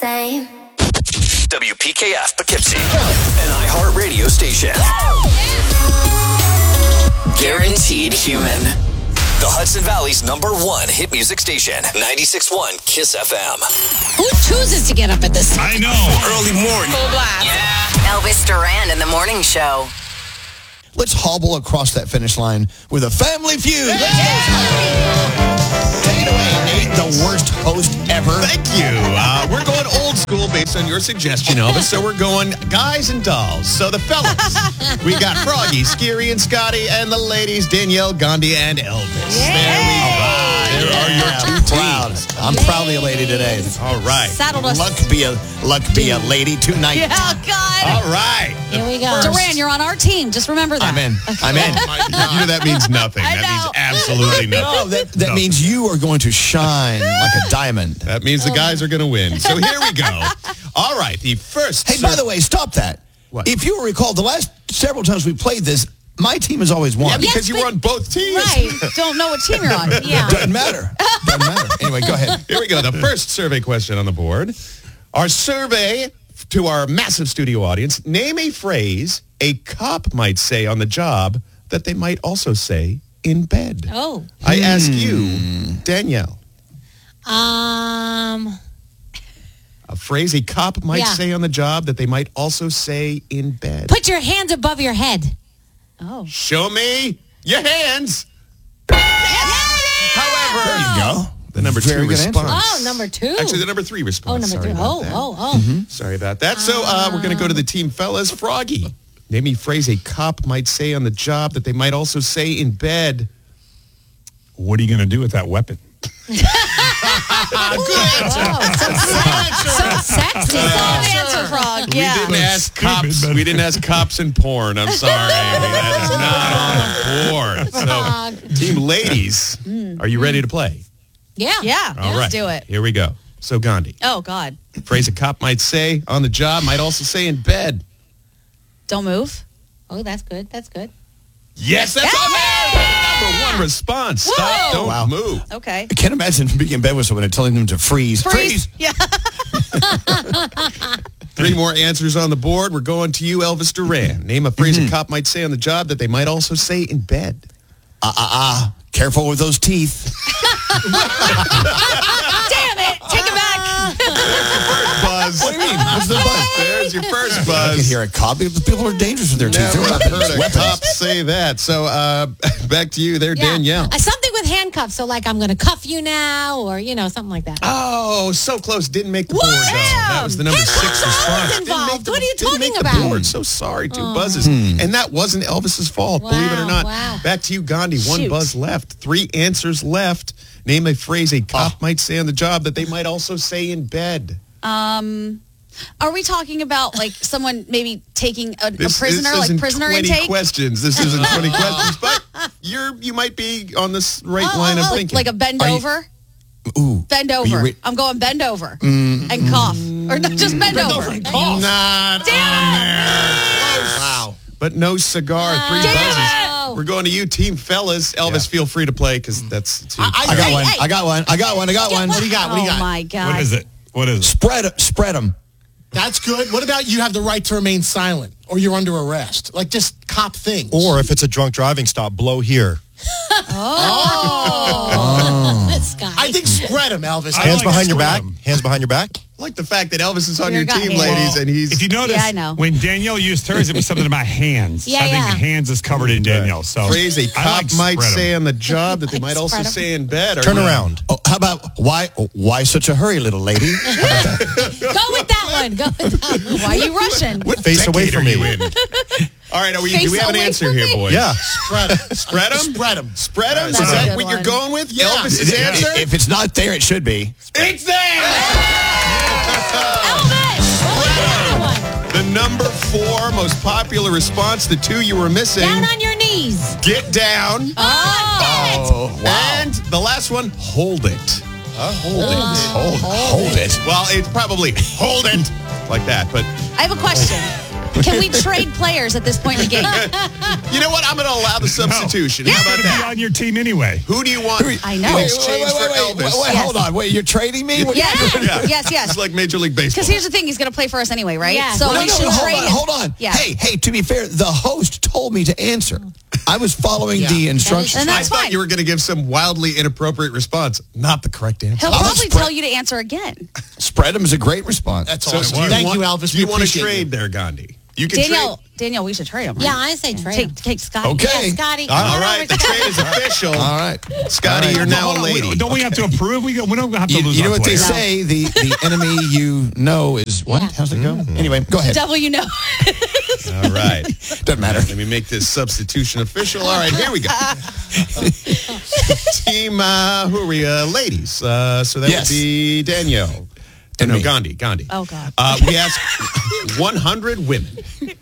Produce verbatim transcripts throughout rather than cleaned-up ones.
Same. W P K F Poughkeepsie, an iHeart radio station. Guaranteed human. The Hudson Valley's number one hit music station, ninety-six point one Kiss F M. Who chooses to get up at this time? I know. Early morning. Full blast. Yeah. Elvis Duran in the morning show. Let's hobble across that finish line with a family feud. Let's Take it away, Nate, the worst host ever. Thank you. Uh, we're going old school based on your suggestion, Elvis. So we're going guys and dolls. So the fellas, we got Froggy, Scary, and Scotty, and the ladies, Danielle, Gandhi, and Elvis. Yay. There we go. There are your two Proud. teams. I'm Yay. proudly a lady today. All right. Saddled us. Luck be a luck be a lady tonight. Yeah, God. All right. Here we go. Duran, you're on our team. Just remember that. I'm in. I'm in. You know that means nothing. I That means know. absolutely nothing. No, that, that No. means you are going to shine like a diamond. That means the guys are going to win. So here we go. All right. The first. Hey, by the way, stop that. What? If you recall, the last several times we played this, my team has always won. Yeah, because Yes, you but- were on both teams. Right. Don't know what team you're on. Yeah. Doesn't matter. Doesn't matter. Anyway, go ahead. Here we go. The first survey question on the board. Our survey to our massive studio audience. Name a phrase a cop might say on the job that they might also say in bed. Oh. I ask you, Danielle, Um. a phrase a cop might Yeah. say on the job that they might also say in bed. Put your hands above your head. Oh. Show me your hands. However, There you go. the number Very two good answer. response. Oh, number two. Actually, the number three Oh, response. number Sorry two. about Oh, that. oh, oh. Sorry about that. So uh, we're going to go to the team fellas. Froggy, name me a phrase a cop might say on the job that they might also say in bed. What are you going to do with that weapon? So sexy. Solid answer, Frog. We Yeah. didn't ask stupid, cops. but- We didn't ask cops in porn. I'm sorry. That is not on the board. So, team ladies, are you ready to play? Yeah. Yeah. All right. Let's do it. Here we go. So, Gandhi, Oh, God. phrase a cop might say on the job might also say in bed. Don't move. Oh, that's good. That's good. Yes, that's on there. Number one response. Stop, Whoa. don't Wow. move. Okay. I can't imagine being in bed with someone and telling them to freeze. Freeze. Yeah. Three more answers on the board. We're going to you, Elvis Duran. Name a phrase a cop might say on the job that they might also say in bed. Ah, ah, ah. Careful with those teeth. Damn it. Take it back. Buzz. What do you mean? What's the buzz? There's your first I can buzz. hear a cop. People are dangerous with their teeth. Never They're heard a weapons. cop say that. So uh, back to you there, Yeah. Danielle. Uh, something with handcuffs. So, like, I'm going to cuff you now, or, you know, something like that. Oh, so close. Didn't make the board, What? though. That was the number six Handcuffs are response. always Didn't involved. make the- What are you didn't talking make the about? board. So sorry. Two Oh. buzzes. And that wasn't Elvis's fault, believe it or Wow, not. wow. Back to you, Gandhi. One Shoot. buzz left. Three answers left. Name a phrase a cop might say on the job that they might also say in bed. Um, are we talking about like someone maybe taking a, a This, prisoner, this like isn't prisoner twenty intake? questions. This isn't twenty questions, but you're you might be on this right Oh, line oh, of oh, thinking. like a bend Are you- over? Ooh. Bend you over. re- I'm going bend over and cough. Or no, just bend, over. Not on there. Wow. But no cigar. Three Damn buzzes. it. We're going to you, team fellas. Elvis, feel free to play because that's two. I got Hey, one. hey. I got one. I got one. I got one. What do you got? What do you Oh got? my God. What is it? What is it? Spread spread them. That's good. What about you have the right to remain silent or you're under arrest? Like just cop things. Or if it's a drunk driving stop, blow here. Oh. This guy. I think spread them, Elvis. I Hands like behind your spread back. 'em. Hands behind your back. I like the fact that Elvis is on Your your guy- team, yeah. ladies, and he's. If you notice, Yeah, I know. when Danielle used hers, it was something about hands. Yeah, I think yeah. hands is covered in Danielle. So Phrase a I cop like might spread 'em. say on the job that they Like might also spread 'em. say in bed. Are Turn you- around. Oh, how about why? Why such a hurry, little lady? Go with that one. Go with that one. Why are you rushing? What Face away decade from are me. you in? All right, are we, do Face we have an away answer from here, me. boys? Yeah. Spread them. Spread 'em? Spread them. Spread 'em? Is That's a that good what you're one. going with? Yeah. Elvis's answer? If it's not there, it should be. It's there! That one. The number four most popular response, the two you were missing. Down on your knees. Get down. Oh. Oh, wow. And the last one, hold it. hold it. Hold, hold it. Well, it's probably hold it like that, but I have a question. Can we trade players at this point in the game? You know what? I'm going to allow the substitution. He's How going about to be that? on your team anyway. Who do you want I know. in Wait, exchange wait, wait, for wait, Elvis? wait, wait, Yes. hold on. Wait, you're trading me? What- Yes. Yeah. Yes, yes. It's like Major League Baseball. Because here's the thing, he's going to play for us anyway, right? Yeah. So No, we no, should no, hold trade on, him. hold on. Yeah. Hey, hey, to be fair, the host told me to answer. I was following the instructions. And I that's thought fine. you were going to give some wildly inappropriate response. Not the correct answer. He'll I'll probably spread- tell you to answer again. Spread him is a great response. That's So awesome. do you Thank want, you, Elvis. Do you We want to appreciate trade you. there, Gandhi? You can Danielle, trade. Danielle, we should trade him. Right? Yeah, I say trade. Take, take Scotty. Okay. Yeah, Scotty. All come on right, over, the Scotty. trade is official. All right. Scotty, All right. you're now Hold a on, we- lady. Don't we have to approve? We, go, we don't have to You, lose you know our what they players. say? The, the enemy you know is what? Yeah. How's it go? Anyway, go ahead. Devil, you know. All right. Doesn't matter. Let me make this substitution official. All right, here we go. Team, uh, who are we? Uh, ladies. Uh, so that Yes. would be Danielle. And no, me. Gandhi. Gandhi. Oh, God. Uh, we asked one hundred women.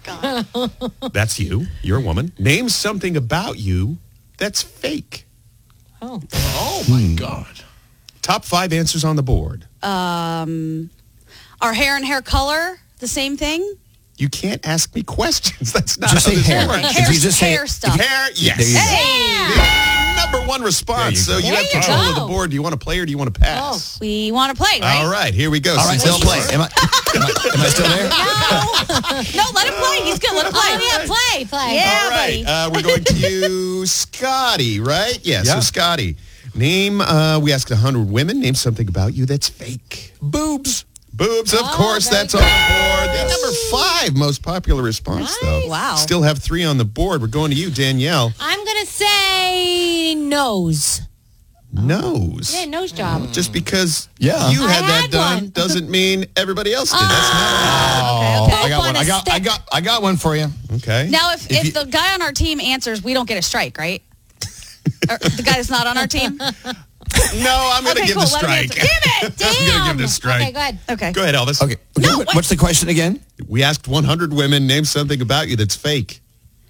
That's you. You're a woman. Name something about you that's fake. Oh. Oh, my God. Top five answers on the board. Um, our hair and hair color, the same thing? You can't ask me questions. That's not Just how say this hair. works. If Hair, you just say- hair stuff. Hair, yes. There you go. Hey! Number one response. So There you you have go. control There of you the go. board. Do you want to play or do you want to pass? We want to play, right? All right, here we go. All right, Since let's play. Am I, am, I, am I still there? No, let him play. He's good. Let him play. Oh, yeah, play, play. Yeah. All right, buddy. uh, we're going to Scotty, right? Yeah, so Yeah. Scotty. Name, uh, we asked one hundred women, name something about you that's fake. Boobs. Boobs, of Oh, course, very that's on the board. The number five most popular response, though. Wow. Still have three on the board. We're going to you, Danielle. I'm going to say nose. Nose. Yeah, nose job. Just because Yeah. you I had that had done one. doesn't mean everybody else did. That's Oh, okay. I got Poop one. on a I got, I stick. got, I got one for you. not okay. Now, if, If if, you- the guy on our team answers, we don't get a strike, right? Or the guy that's not on our team? No, I'm going to Okay, give cool. the Let him strike. answer. Damn it! I'm going to Damn. give this strike. Okay, go ahead. Okay. Go ahead, Elvis. Okay. No, what- what- what's the question again? We asked one hundred women, name something about you that's fake.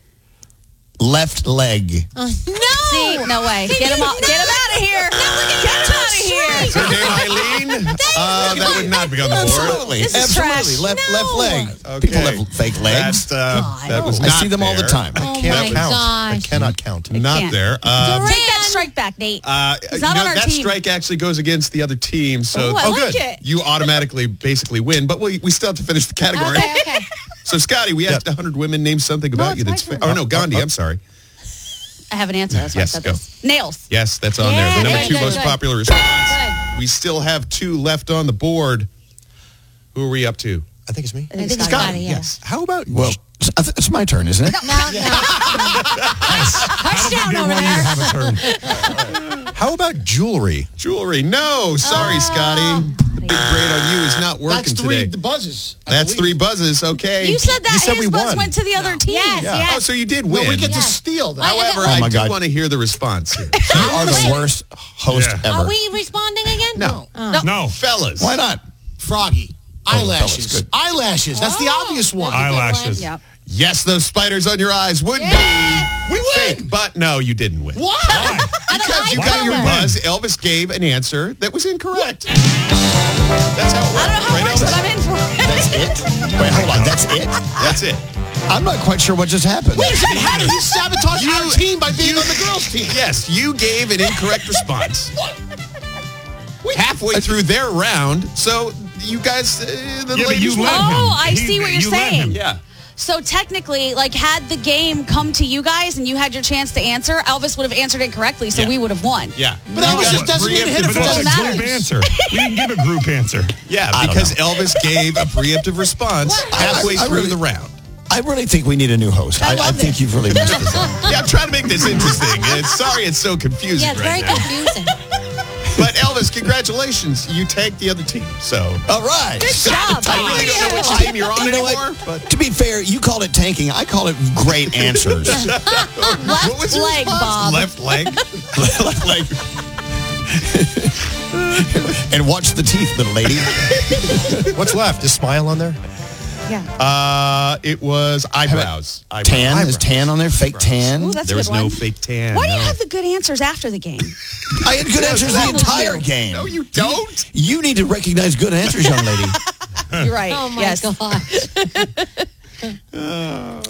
Left leg. Uh, no. See, no way. Get him, out, get him out of here. Get him out of here. Is her name Eileen? Uh, that would not be on the board. Absolutely. This is Absolutely. trash. Left, No. left leg. Okay. People have fake legs. That, uh, God. that was I not see them all the there. time. Oh, Can't my count. I gosh. cannot count. Not can't. there. Uh, Take that strike back, Nate. uh, He's not no, on our that team. strike actually goes against the other team. So Ooh, I oh, like good. it. You automatically basically win, but we, we still have to finish the category. Okay, okay. So, Scotty, we asked one hundred women, name something about you that's fake. Oh, no, Gandhi, I'm sorry. I have an answer. That's why Yes, I said go. this. Nails. Yes, that's on Yeah, there. The number good, two good, most good. popular response. Good. We still have two left on the board. Who are we up to? I think it's me. I think it's Scotty. Scotty, yeah. Yes. How about Well, it's it's my turn, isn't it? No, no. Touchdown They over want you to there. have a turn. how about jewelry? Jewelry. No, sorry, Oh. Scotty. The big braid on you is not working That's three today. the buzzes. I That's believe. three buzzes. Okay. You said that You said his we buzz won. went to the other team. Yes, yes. Oh, so you did No, win. we get Yeah. to steal that. However, Oh, I my do God. want to hear the response here. You are the worst host Yeah. ever. Are we responding again? No. Oh. No. Fellas. Why not? Froggy. Eyelashes. fellas, good. Eyelashes. That's the Oh. obvious one. That's a good Eyelashes. Yep. Yes, those spiders on your eyes would Yeah. be. We win. But no, you didn't win. What? Because you like got your color. buzz. Elvis gave an answer that was incorrect. That's how it works. I don't know how right, it works, Elvis? but I'm in for it. That's it? Wait, hold on. That's it? That's it. I'm not quite sure what just happened. Wait a second. How did he sabotage You- our team by being on the girls' team? Yes, you gave an incorrect response. Halfway through their round, so you guys, uh, the Yeah, but ladies you won. let him. Oh, I He- see what you're you let saying. him. Yeah. So technically, like, had the game come to you guys and you had your chance to answer, Elvis would have answered it correctly, so Yeah. we would have won. Yeah. But Elvis You just got doesn't need to hit it But for that's those a matters. group answer. We didn't give a group answer. Yeah, I don't because know. Elvis gave a preemptive response halfway I- I through really- the round. I really think we need a new host. I, I, love think this. you've really messed this up. Yeah, I'm trying to make this interesting. And sorry it's so confusing Yeah, it's right very now. confusing. But Elvis, congratulations. You take the other team. So All right. Good job. I really don't know which team you're on You know anymore. what? To be fair, you called it tanking. I call it great answers. What was your leg, response? Bob. Left leg? Left leg. And watch the teeth, little lady. What's left? Is smile on there? Yeah. Uh, it was eyebrows. Eyebrows. Tan? Eyebrows. Is tan on there? Fake tan? Ooh, that's There a was good one. no fake tan. Why do you no. have the good answers after the game? I had good answers the entire game. No, you don't. You need to recognize good answers, young lady. You're right. Oh, my yes. gosh.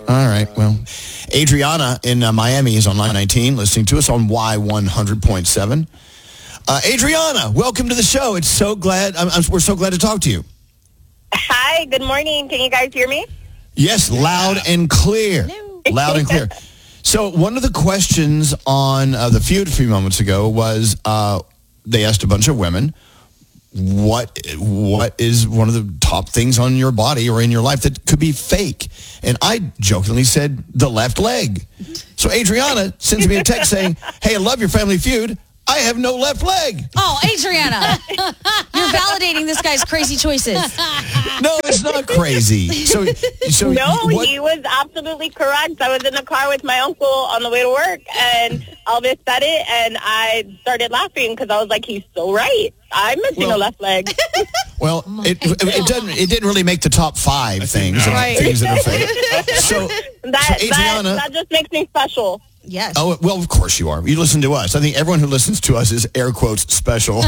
All right. Well, Adriana in uh, Miami is on line nineteen, listening to us on Y one hundred point seven. Uh, Adriana, welcome to the show. It's so glad. I'm, I'm, we're so glad to talk to you. Hi, good morning. Can you guys hear me? Yes, loud and clear. Loud and clear. So one of the questions on uh, The Feud a few moments ago was uh, they asked a bunch of women, what what is one of the top things on your body or in your life that could be fake? And I jokingly said the left leg. So Adriana sends me a text saying, hey, I love your Family Feud. I have no left leg. Oh, Adriana, you're validating this guy's crazy choices. No, it's not crazy. So, so No, what- he was absolutely correct. I was in the car with my uncle on the way to work, and Elvis said it, and I started laughing because I was like, he's so right. I'm missing Well- a left leg. Well, it, it it doesn't it didn't really make the top five things of Right. things that are fake. So, That, so Adriana, that, that just makes me special. Yes. oh well, of course you are. You listen to us. I think everyone who listens to us is air quotes special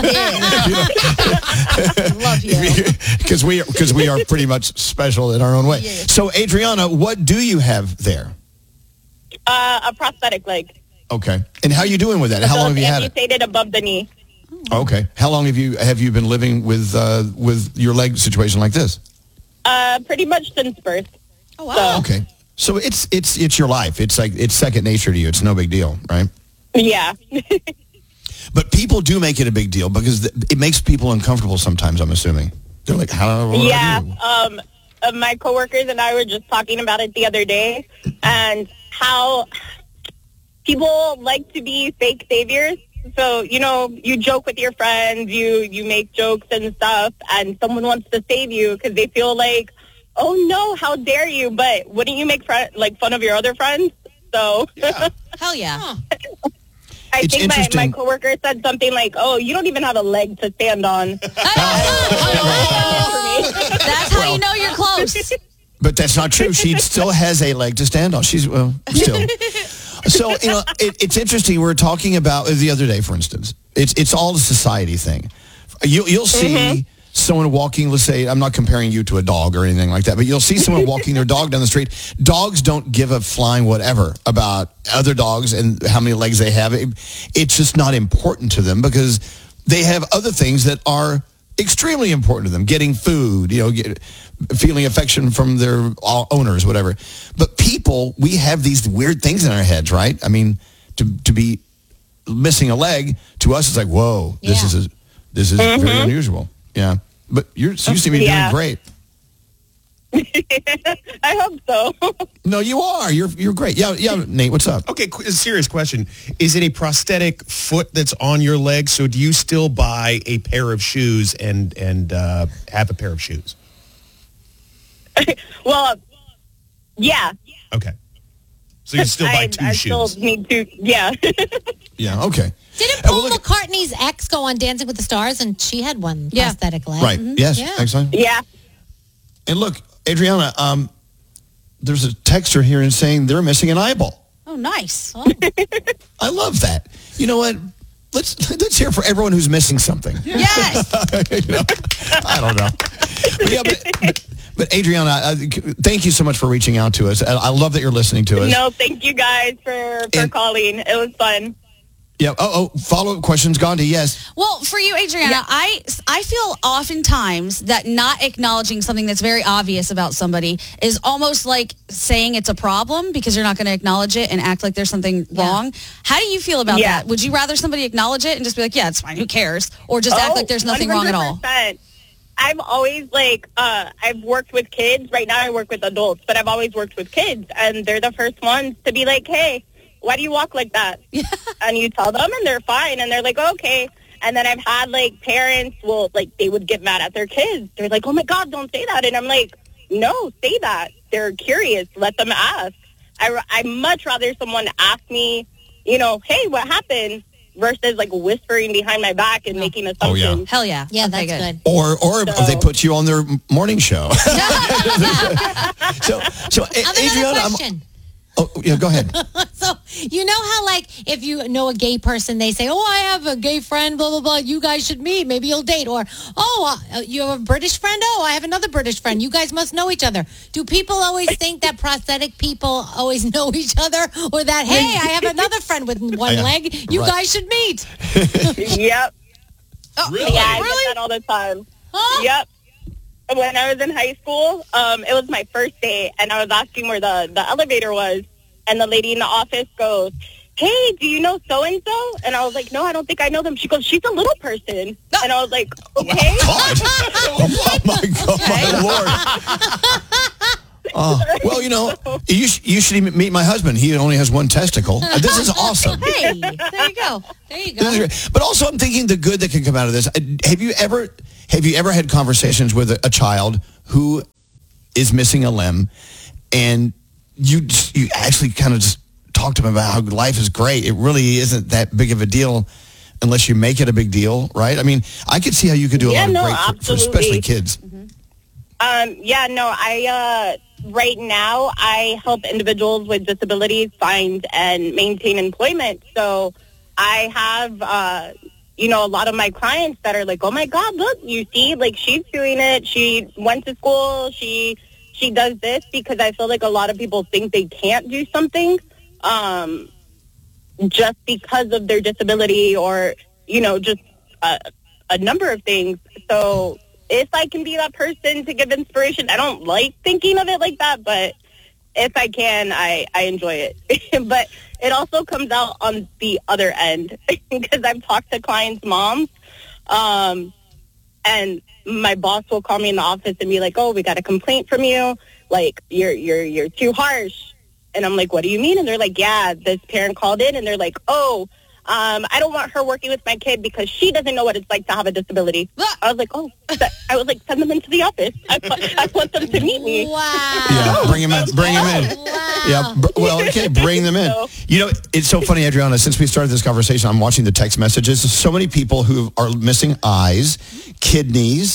Love you. because we because we are pretty much special in our own way. So, Adriana, what do you have there? Uh, a prosthetic leg. Okay, and how are you doing with that? How So long have it's you had it? amputated above the knee. Okay, how long have you have you been living with uh, with your leg situation like this? Uh, pretty much since birth. Oh, wow. Okay, so it's it's it's your life. It's like it's second nature to you. It's no big deal, right? Yeah. But people do make it a big deal because th- it makes people uncomfortable sometimes, I'm assuming. They're like, how what do I Yeah, do? um, uh, my coworkers and I were just talking about it the other day, and how people like to be fake saviors. So, you know, you joke with your friends, you, you make jokes and stuff, and someone wants to save you because they feel like, oh, no, how dare you? But wouldn't you make fun, like fun of your other friends? So Hell yeah. I It's think my, my interesting. coworker said something like, oh, you don't even have a leg to stand on. That's how you know you're close. But that's not true. She still has a leg to stand on. She's, well, still. So, you know, it, it's interesting. We were talking about the other day, for instance. It's it's all a society thing. You, you'll see Mm-hmm. someone walking, let's say, I'm not comparing you to a dog or anything like that, but you'll see someone walking their dog down the street. Dogs don't give a flying whatever about other dogs and how many legs they have. It, it's just not important to them because they have other things that are extremely important to them. Getting food, you know, get, feeling affection from their owners, whatever. But people, we have these weird things in our heads, right? I mean, to to be missing a leg, to us, it's like, whoa, this Yeah. is a, this is very unusual. Yeah. But you're, you seem to be Yeah. doing great. I hope so. No, you are. You're you're great. Yeah, yeah, Nate, what's up? Okay, qu- a serious question. Is it a prosthetic foot that's on your leg? So do you still buy a pair of shoes and, and uh, have a pair of shoes? Well, yeah. Okay. So you still buy I, two I shoes. still need to, yeah. Yeah, okay. Didn't Uh, well, Paul look- McCartney's ex go on Dancing with the Stars, and she had one Yeah. prosthetic leg? Right. Mhm. Yes, Yeah. excellent. yeah. And look, Adriana, um, there's a texter here and saying they're missing an eyeball. Oh, nice. I love that. You know what? Let's let's hear for everyone who's missing something. Yes. You know, I don't know. But, yeah, but, but, but Adriana, uh, thank you so much for reaching out to us. I I love that you're listening to us. No, thank you guys for, for And- calling. It was fun. Yeah. Oh, oh, follow-up questions, Gandhi. Yes. Well, for you, Adriana, I, I feel oftentimes that not acknowledging something that's very obvious about somebody is almost like saying it's a problem because you're not going to acknowledge it and act like there's something wrong. How do you feel about Yeah. that? Would you rather somebody acknowledge it and just be like, yeah, it's fine, who cares? Or just act Oh, like there's nothing wrong at all? one hundred percent. I've always, like, uh, I've worked with kids. Right now I work with adults, but I've always worked with kids. And they're the first ones to be like, hey, why do you walk like that? Yeah. And you tell them, and they're fine. And they're like, okay. And then I've had, like, parents, well, like, they would get mad at their kids. They're like, oh, my God, don't say that. And I'm like, no, say that. They're curious. Let them ask. I, I much rather someone ask me, you know, hey, what happened? Versus, like, whispering behind my back and making Oh, yeah. assumptions. Hell yeah. Yeah, Okay, that's good. Or or So- they put you on their morning show. so so I have another Adriana, I'm, question. Oh, yeah, go ahead. So, you know how, like, if you know a gay person, they say, oh, I have a gay friend, blah, blah, blah. You guys should meet. Maybe you'll date. Or, oh, uh, you have a British friend? Oh, I have another British friend. You guys must know each other. Do people always think that prosthetic people always know each other? Or that, hey, I have another friend with one Yeah. leg. You Right. guys should meet. Yep. Oh, Really? Yeah, I Really? get that all the time. Huh? Yep. When I was in high school, um, it was my first day, and I was asking where the, the elevator was, and the lady in the office goes, hey, do you know so-and-so? And I was like, no, I don't think I know them. She goes, she's a little person. And I was like, okay. God. Oh, my God, my Lord. Uh, well, you know, you, sh- you should even meet my husband. He only has one testicle. Uh, This is awesome. Hey, there you go. There you This is go. great. But also, I'm thinking the good that can come out of this. Uh, Have you ever have you ever had conversations with a, a child who is missing a limb, and you just- you actually kind of just talk to them about how life is great? It really isn't that big of a deal unless you make it a big deal, right? I mean, I could see how you could do a Yeah, lot of no, great for, for absolutely. especially kids. Um, yeah, no, I, uh, right now, I help individuals with disabilities find and maintain employment. So I have, uh, you know, a lot of my clients that are like, oh my God, look, you see, like she's doing it. She went to school. She, she does this, because I feel like a lot of people think they can't do something, um, just because of their disability, or, you know, just a, a number of things. So if I can be that person to give inspiration, I don't like thinking of it like that, but if I can, I, I enjoy it. But it also comes out on the other end, because I've talked to clients' moms, um, and my boss will call me in the office and be like, oh, we got a complaint from you. Like, you're, you're, you're too harsh. And I'm like, what do you mean? And they're like, yeah, this parent called in, and they're like, oh, um, I don't want her working with my kid because she doesn't know what it's like to have a disability. I was like, oh, I was like, send them into the office. I, I want them to meet me. Wow. Yeah, bring him in. Bring him in. Wow. Yeah. br- Well, okay, bring them in. You know, it's so funny, Adriana. Since we started this conversation, I'm watching the text messages. So many people who are missing eyes, kidneys,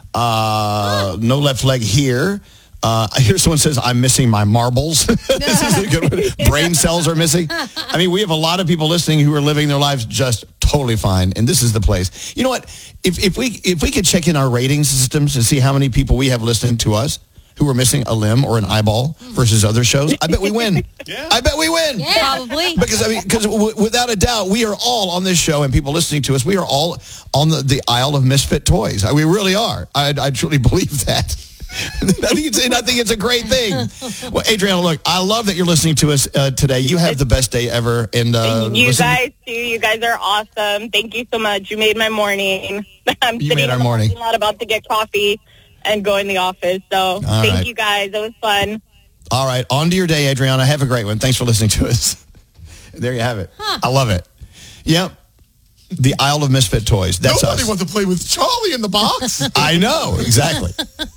uh, no left leg here. Uh, I hear someone says, I'm missing my marbles. This is a good one. Brain cells are missing. I mean, we have a lot of people listening who are living their lives just totally fine, and this is the place. You know what? If if we if we could check in our rating systems to see how many people we have listening to us who are missing a limb or an eyeball versus other shows, I bet we win. Yeah. I bet we win. Yeah. Probably. Because I mean, because w- without a doubt, we are all on this show, and people listening to us, we are all on the, the aisle of misfit toys. We really are. I, I truly believe that. I think it's I think it's a great thing. Well, Adriana, look, I love that you're listening to us uh, today. You have the best day ever, and uh, You listen- guys too. You guys are awesome. Thank you so much. You made my morning. I'm You sitting made our in the morning. parking lot about to get coffee and go in the office. So thank right. you guys. It was fun. All right, on to your day, Adriana. Have a great one. Thanks for listening to us. There you have it. I love it. Yep. The Isle of Misfit Toys. That's Nobody us. wants to play with Charlie in the box. I know, exactly.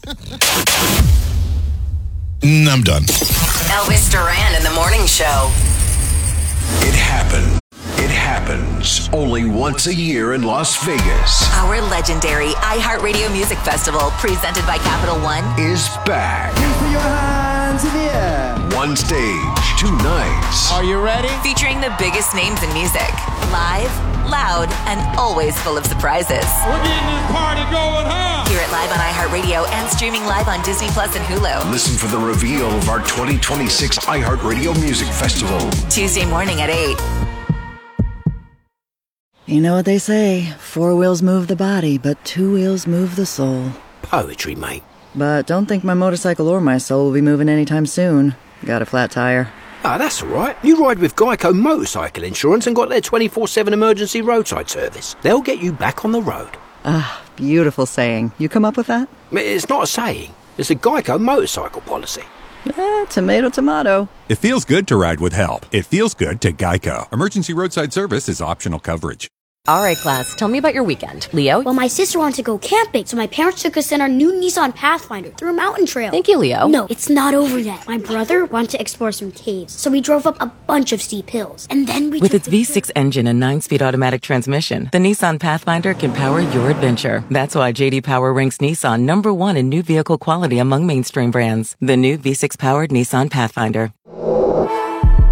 Mm, I'm done. Elvis Duran in the morning show. It happened. It happens only once a year in Las Vegas. Our legendary iHeartRadio Music Festival, presented by Capital One, Is back. One stage, two nights. Are you ready? featuring the biggest names in music. Live, loud, and always full of surprises. We're getting this party going, huh? Hear it live on iHeartRadio and streaming live on Disney Plus and Hulu. Listen for the reveal of our twenty twenty-six iHeartRadio Music Festival. Tuesday morning at eight. You know what they say, four wheels move the body, but two wheels move the soul. Poetry, mate. But don't think my motorcycle or my soul will be moving anytime soon. Got a flat tire. Ah, that's all right. You ride with Geico Motorcycle Insurance and got their twenty-four seven emergency roadside service. They'll get you back on the road. Ah, beautiful saying. You come up with that? It's not a saying. It's a Geico motorcycle policy. Eh, tomato, tomato. It feels good to ride with help. It feels good to Geico. Emergency roadside service is optional coverage. All right, class, tell me about your weekend. Leo? Well, my sister wanted to go camping, so my parents took us in our new Nissan Pathfinder through a mountain trail. Thank you, Leo. No, it's not over yet. My brother wanted to explore some caves, so we drove up a bunch of steep hills. And then we With took its the- V six engine and nine-speed automatic transmission, the Nissan Pathfinder can power your adventure. That's why J D Power ranks Nissan number one in new vehicle quality among mainstream brands. The new V six-powered Nissan Pathfinder.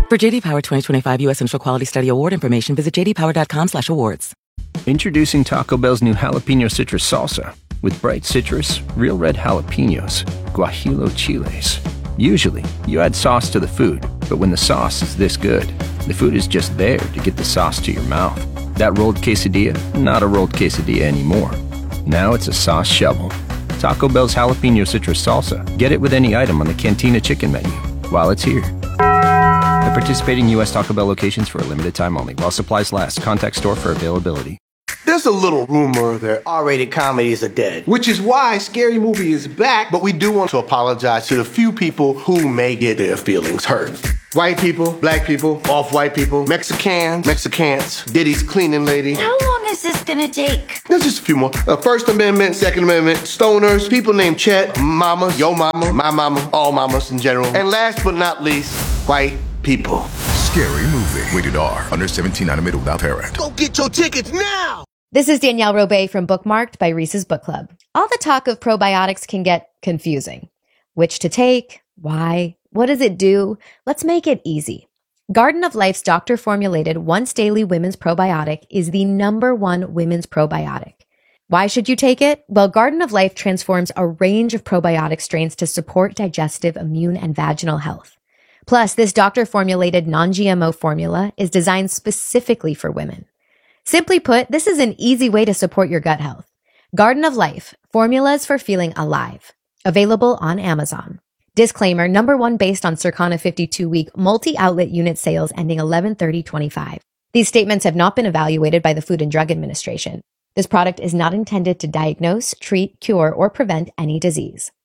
For J D Power twenty twenty-five U S Central Quality Study Award information, visit j d power dot com slash awards. Introducing Taco Bell's new jalapeno citrus salsa with bright citrus, real red jalapenos, guajillo chiles. Usually, you add sauce to the food, but when the sauce is this good, the food is just there to get the sauce to your mouth. That rolled quesadilla, not a rolled quesadilla anymore. Now it's a sauce shovel. Taco Bell's jalapeno citrus salsa. Get it with any item on the Cantina chicken menu while it's here. At participating U S Taco Bell locations for a limited time only. While supplies last, contact store for availability. There's a little rumor that R-rated comedies are dead, which is why Scary Movie is back, but we do want to apologize to the few people who may get their feelings hurt. White people, black people, off-white people, Mexicans, Mexicans, Diddy's cleaning lady. How long is this gonna take? There's just a few more. Uh, First Amendment, Second Amendment, stoners, people named Chet, mamas, yo mama, my mama, all mamas in general. And last but not least, white people. Scary Movie. Rated R. Under seventeen, not admitted without parent. Go get your tickets now! This is Danielle Robay from Bookmarked by Reese's Book Club. All the talk of probiotics can get confusing. Which to take? Why? What does it do? Let's make it easy. Garden of Life's doctor-formulated once daily women's probiotic is the number one women's probiotic. Why should you take it? Well, Garden of Life transforms a range of probiotic strains to support digestive, immune, and vaginal health. Plus, this doctor-formulated non-G M O formula is designed specifically for women. Simply put, this is an easy way to support your gut health. Garden of Life, formulas for feeling alive. Available on Amazon. Disclaimer, number one based on Circana fifty-two week multi-outlet unit sales ending eleven thirty twenty-five. These statements have not been evaluated by the Food and Drug Administration. This product is not intended to diagnose, treat, cure, or prevent any disease.